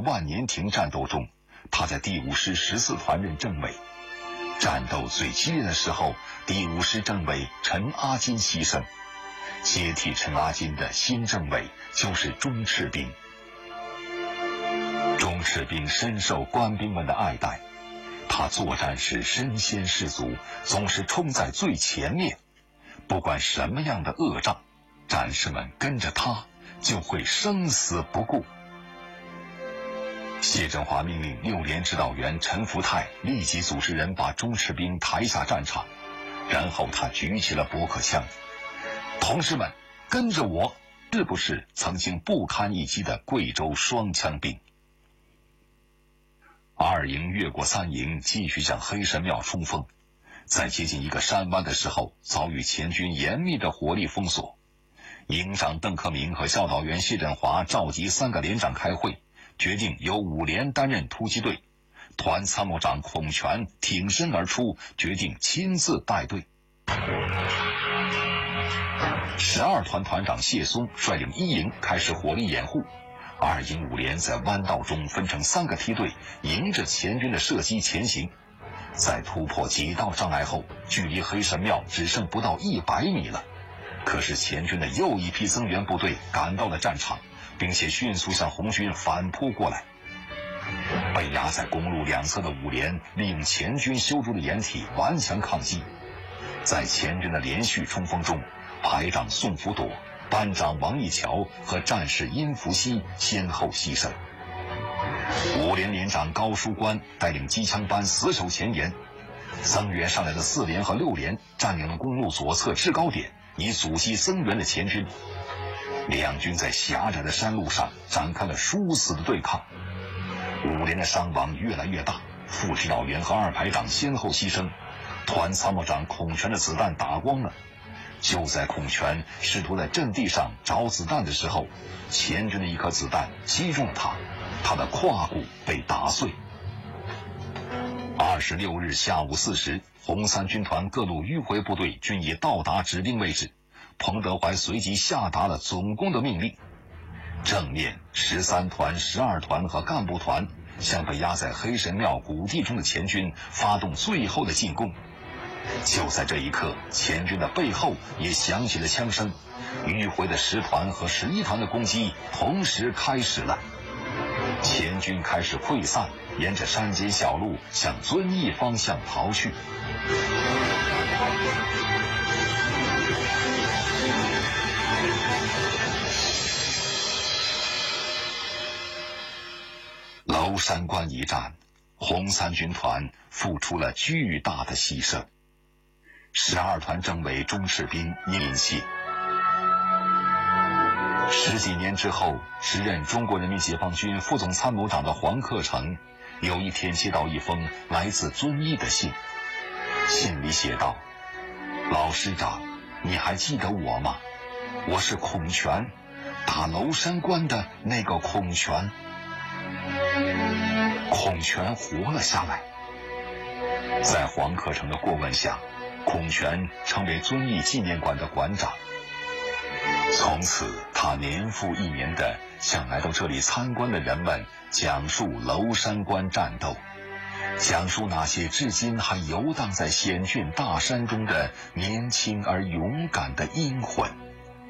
万年亭战斗中，他在第5师14团任政委。战斗最激烈的时候，第5师政委陈阿金牺牲，接替陈阿金的新政委就是钟赤兵。钟赤兵深受官兵们的爱戴，他作战时身先士卒，总是冲在最前面，不管什么样的恶仗，战士们跟着他就会生死不顾。谢振华命令6连指导员陈福泰立即组织人把钟赤兵抬下战场，然后他举起了驳壳枪：“同志们，跟着我，是不是曾经不堪一击的贵州双枪兵？”2营越过3营，继续向黑神庙冲锋。在接近一个山湾的时候，遭遇前军严密的火力封锁。营长邓克明和教导员谢振华召集3个连长开会，决定由5连担任突击队。团参谋长孔全挺身而出，决定亲自带队。12团团长谢松率领1营开始火力掩护。2营5连在弯道中分成3个梯队，迎着前军的射击前行。在突破几道障碍后，距离黑神庙只剩不到100米了。可是前军的又一批增援部队赶到了战场，并且迅速向红军反扑过来。被压在公路两侧的5连利用前军修筑的掩体顽强抗击。在前军的连续冲锋中，排长宋福朵、班长王义桥和战士殷福熙先后牺牲。5连连长高书关带领机枪班死守前沿，增援上来的4连和6连占领了公路左侧制高点，以阻击增援的前军。两军在狭窄的山路上展开了殊死的对抗。5连的伤亡越来越大，副指导员和2排长先后牺牲，团参谋长孔全的子弹打光了。就在孔全试图在阵地上找子弹的时候，前军的一颗子弹击中了他，他的胯骨被打碎。26日下午4时，红三军团各路迂回部队均已到达指定位置。彭德怀随即下达了总攻的命令。正面13团、12团和干部团向被压在黑神庙谷地中的前军发动最后的进攻。就在这一刻，前军的背后也响起了枪声，迂回的10团和11团的攻击同时开始了。前军开始溃散，沿着山间小路向遵义方向逃去。娄山关一战，红三军团付出了巨大的牺牲。12团政委钟赤兵引谢。10几年之后，时任中国人民解放军副总参谋长的黄克诚有一天接到一封来自遵义的信，信里写道：“老师长，你还记得我吗？我是孔全，打娄山关的那个孔全。”孔全活了下来。在黄克诚的过问下，孔全成为遵义纪念馆的馆长。从此，他年复一年地向来到这里参观的人们讲述娄山关战斗，讲述那些至今还游荡在险峻大山中的年轻而勇敢的英魂。